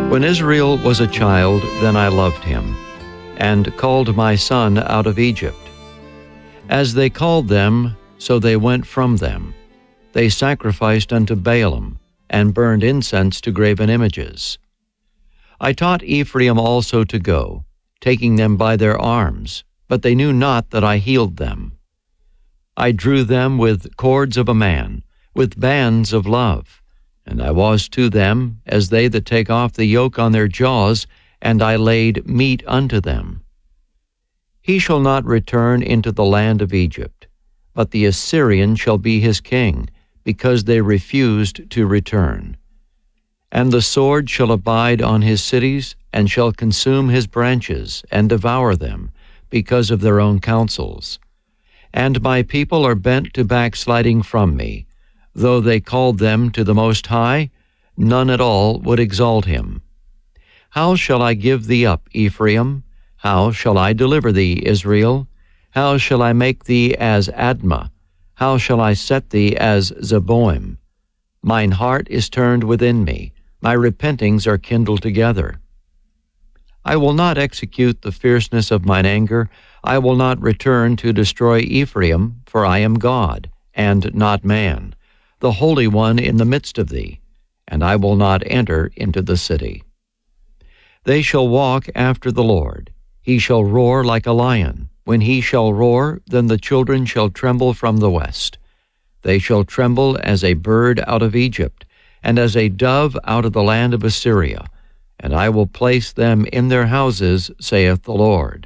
When Israel was a child, then I loved him, and called my son out of Egypt. As they called them, so they went from them. They sacrificed unto Baalim, and burned incense to graven images. I taught Ephraim also to go, taking them by their arms, but they knew not that I healed them. I drew them with cords of a man, with bands of love, and I was to them as they that take off the yoke on their jaws, and I laid meat unto them. He shall not return into the land of Egypt, but the Assyrian shall be his king, because they refused to return. And the sword shall abide on his cities, and shall consume his branches, and devour them, because of their own counsels. And my people are bent to backsliding from me. Though they called them to the Most High, none at all would exalt him. How shall I give thee up, Ephraim? How shall I deliver thee, Israel? How shall I make thee as Admah? How shall I set thee as Zeboim? Mine heart is turned within me, my repentings are kindled together. I will not execute the fierceness of mine anger, I will not return to destroy Ephraim, for I am God, and not man, the Holy One in the midst of thee, and I will not enter into the city. They shall walk after the Lord. He shall roar like a lion. When he shall roar, then the children shall tremble from the west. They shall tremble as a bird out of Egypt, and as a dove out of the land of Assyria. And I will place them in their houses, saith the Lord.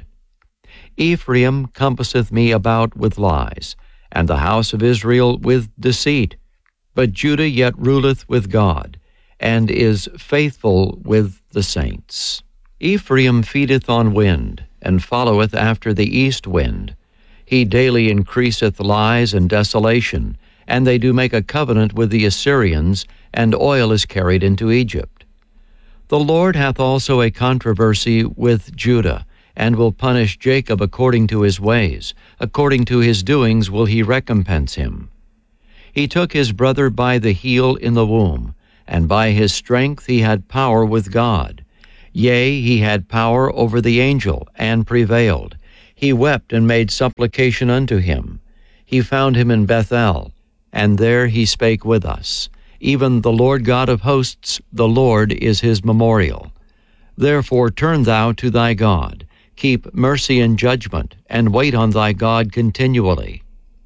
Ephraim compasseth me about with lies, and the house of Israel with deceit. But Judah yet ruleth with God, and is faithful with the saints. Ephraim feedeth on wind, and followeth after the east wind. He daily increaseth lies and desolation, and they do make a covenant with the Assyrians, and oil is carried into Egypt. The Lord hath also a controversy with Judah, and will punish Jacob according to his ways. According to his doings will he recompense him. He took his brother by the heel in the womb, and by his strength he had power with God. Yea, he had power over the angel, and prevailed. He wept and made supplication unto him. He found him in Bethel, and there he spake with us. Even the Lord God of hosts, the Lord is his memorial. Therefore turn thou to thy God, keep mercy and judgment, and wait on thy God continually.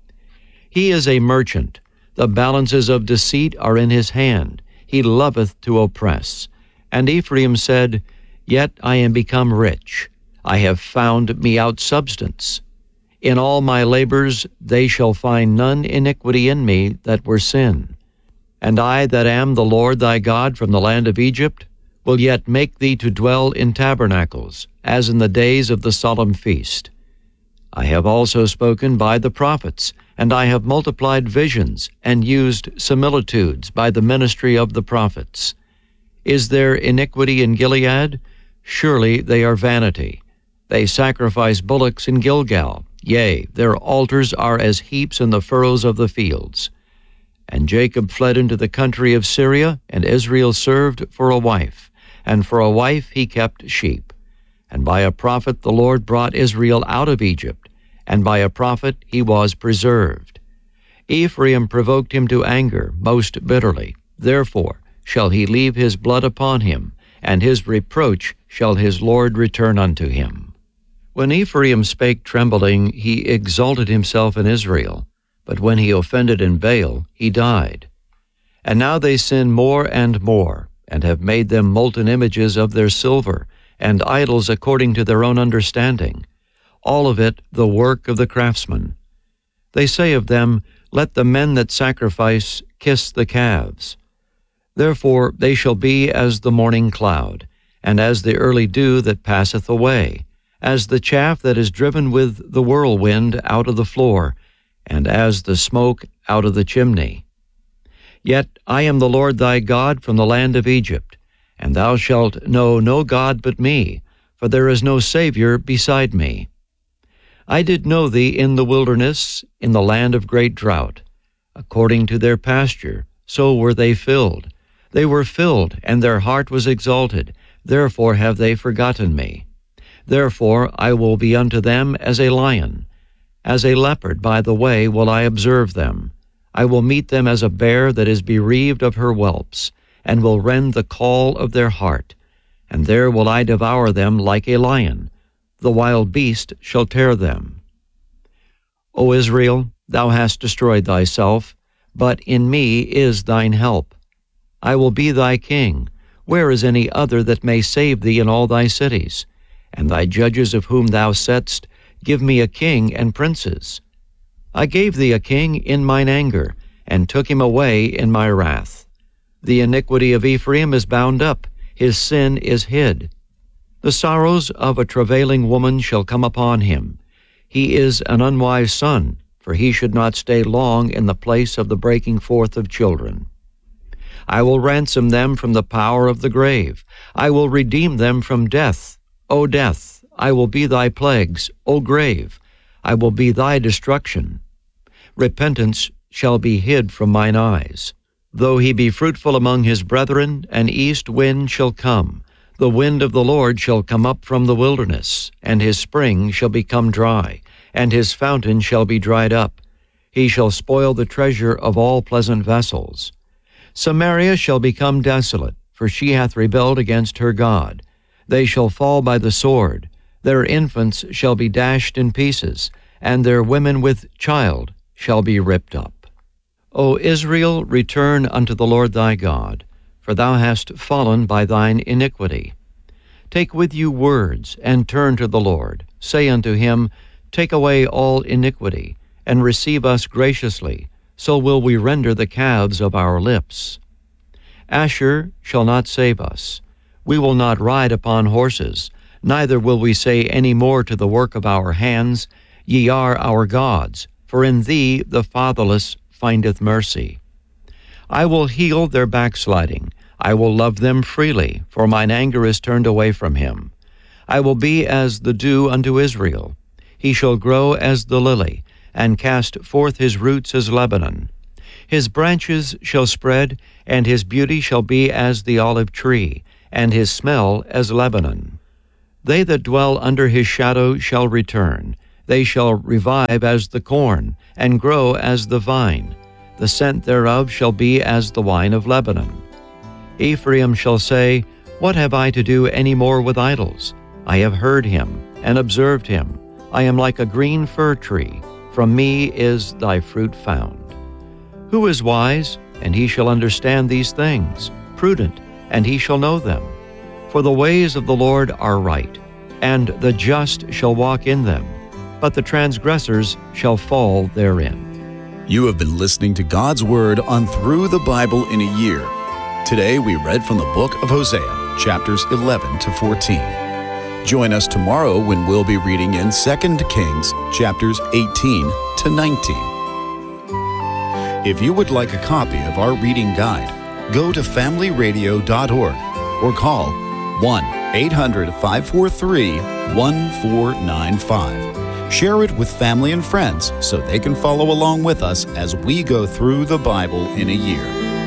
He is a merchant, the balances of deceit are in his hand. He loveth to oppress. And Ephraim said, Yet I am become rich. I have found me out substance. In all my labors they shall find none iniquity in me that were sin. And I that am the Lord thy God from the land of Egypt will yet make thee to dwell in tabernacles, as in the days of the solemn feast. I have also spoken by the prophets, and I have multiplied visions, and used similitudes by the ministry of the prophets. Is there iniquity in Gilead? Surely they are vanity. They sacrifice bullocks in Gilgal. Yea, their altars are as heaps in the furrows of the fields. And Jacob fled into the country of Syria, and Israel served for a wife, and for a wife he kept sheep. And by a prophet the Lord brought Israel out of Egypt, and by a prophet he was preserved. Ephraim provoked him to anger most bitterly. Therefore shall he leave his blood upon him, and his reproach shall his Lord return unto him. When Ephraim spake trembling, he exalted himself in Israel, but when he offended in Baal, he died. And now they sin more and more, and have made them molten images of their silver, and idols according to their own understanding, all of it the work of the craftsman. They say of them, Let the men that sacrifice kiss the calves. Therefore they shall be as the morning cloud, and as the early dew that passeth away, as the chaff that is driven with the whirlwind out of the floor, and as the smoke out of the chimney. Yet I am the Lord thy God from the land of Egypt, and thou shalt know no God but me, for there is no Savior beside me. I did know thee in the wilderness, in the land of great drought. According to their pasture, so were they filled. They were filled, and their heart was exalted. therefore have they forgotten me. Therefore I will be unto them as a lion. As a leopard by the way will I observe them. I will meet them as a bear that is bereaved of her whelps, and will rend the caul of their heart. And there will I devour them like a lion. The wild beast shall tear them. O Israel, thou hast destroyed thyself, but in me is thine help. I will be thy king. Where is any other that may save thee in all thy cities? And thy judges of whom thou saidst, give me a king and princes. I gave thee a king in mine anger, and took him away in my wrath. The iniquity of Ephraim is bound up, his sin is hid. The sorrows of a travailing woman shall come upon him. He is an unwise son, for he should not stay long in the place of the breaking forth of children. I will ransom them from the power of the grave. I will redeem them from death. O death, I will be thy plagues. O grave, I will be thy destruction. Repentance shall be hid from mine eyes. Though he be fruitful among his brethren, an east wind shall come. The wind of the Lord shall come up from the wilderness, and his spring shall become dry, and his fountain shall be dried up. He shall spoil the treasure of all pleasant vessels. Samaria shall become desolate, for she hath rebelled against her God. They shall fall by the sword. Their infants shall be dashed in pieces, and their women with child shall be ripped up. O Israel, return unto the Lord thy God, for thou hast fallen by thine iniquity. Take with you words, and turn to the Lord. Say unto him, Take away all iniquity, and receive us graciously, so will we render the calves of our lips. Asher shall not save us. We will not ride upon horses, neither will we say any more to the work of our hands, Ye are our gods, for in thee the fatherless findeth mercy. I will heal their backsliding. I will love them freely, for mine anger is turned away from him. I will be as the dew unto Israel. He shall grow as the lily, and cast forth his roots as Lebanon. His branches shall spread, and his beauty shall be as the olive tree, and his smell as Lebanon. They that dwell under his shadow shall return. They shall revive as the corn, and grow as the vine. The scent thereof shall be as the wine of Lebanon. Ephraim shall say, What have I to do any more with idols? I have heard him, and observed him. I am like a green fir tree. From me is thy fruit found. Who is wise? And he shall understand these things. Prudent, and he shall know them. For the ways of the Lord are right, and the just shall walk in them, but the transgressors shall fall therein. You have been listening to God's Word on Through the Bible in a Year. Today we read from the book of Hosea, chapters 11 to 14. Join us tomorrow when we'll be reading in 2 Kings, chapters 18 to 19. If you would like a copy of our reading guide, go to familyradio.org or call 1-800-543-1495. Share it with family and friends so they can follow along with us as we go through the Bible in a year.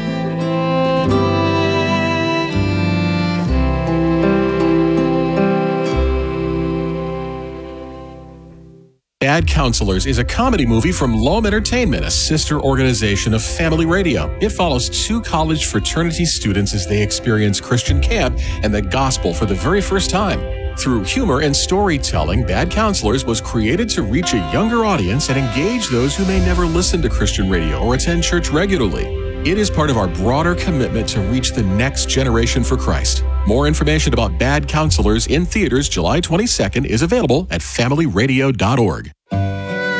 Bad Counselors is a comedy movie from Loam Entertainment, a sister organization of Family Radio. It follows two college fraternity students as they experience Christian camp and the gospel for the very first time. Through humor and storytelling, Bad Counselors was created to reach a younger audience and engage those who may never listen to Christian radio or attend church regularly. It is part of our broader commitment to reach the next generation for Christ. More information about Bad Counselors in theaters July 22nd is available at familyradio.org.